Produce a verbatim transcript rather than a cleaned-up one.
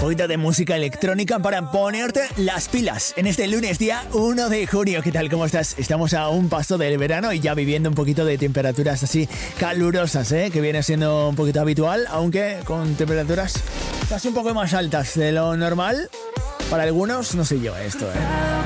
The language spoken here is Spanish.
poquito de música electrónica para ponerte las pilas en este lunes día uno de junio. ¿Qué tal? ¿Cómo estás? Estamos a un paso del verano y ya viviendo un poquito de temperaturas así calurosas, ¿eh? Que viene siendo un poquito habitual, aunque con temperaturas casi un poco más altas de lo normal. Para algunos, no sé yo esto, ¿eh?